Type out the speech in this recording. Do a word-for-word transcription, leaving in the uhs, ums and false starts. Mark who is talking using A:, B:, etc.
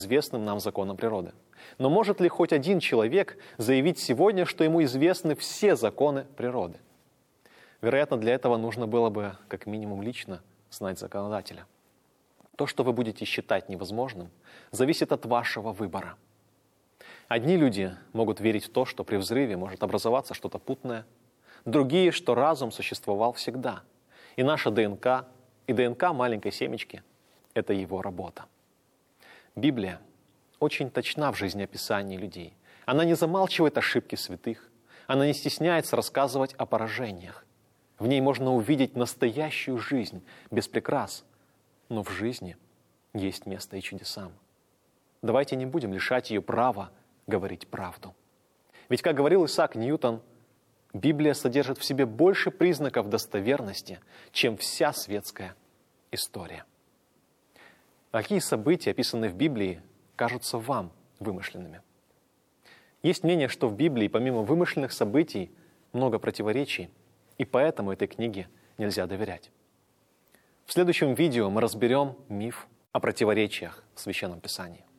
A: известным нам законам природы. Но может ли хоть один человек заявить сегодня, что ему известны все законы природы? Вероятно, для этого нужно было бы, как минимум, лично знать законодателя. То, что вы будете считать невозможным, зависит от вашего выбора. Одни люди могут верить в то, что при взрыве может образоваться что-то путное, другие, что разум существовал всегда. И наша ДНК, и ДНК маленькой семечки – это его работа. Библия очень точна в жизнеописании людей. Она не замалчивает ошибки святых, она не стесняется рассказывать о поражениях. В ней можно увидеть настоящую жизнь без прикрас, но в жизни есть место и чудесам. Давайте не будем лишать ее права говорить правду. Ведь, как говорил Исаак Ньютон, Библия содержит в себе больше признаков достоверности, чем вся светская история. Какие события, описанные в Библии, кажутся вам вымышленными? Есть мнение, что в Библии, помимо вымышленных событий, много противоречий, и поэтому этой книге нельзя доверять. В следующем видео мы разберем миф о противоречиях в Священном Писании.